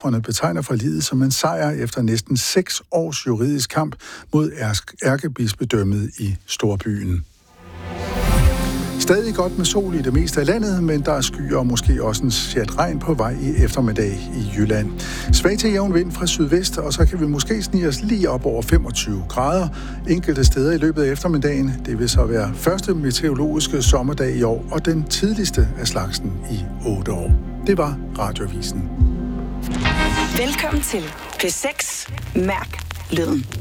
betegner forliget som en sejr efter næsten 6 års juridisk kamp mod ærkebispedømmet i storbyen. Stadig godt med sol i det meste af landet, men der er skyer og måske også en sjat regn på vej i eftermiddag i Jylland. Svag til jævn vind fra sydvest, og så kan vi måske snige os lige op over 25 grader enkelte steder i løbet af eftermiddagen. Det vil så være første meteorologiske sommerdag i år, og den tidligste af slagsen i 8 år. Det var Radioavisen. Velkommen til P6. Mærk lyden.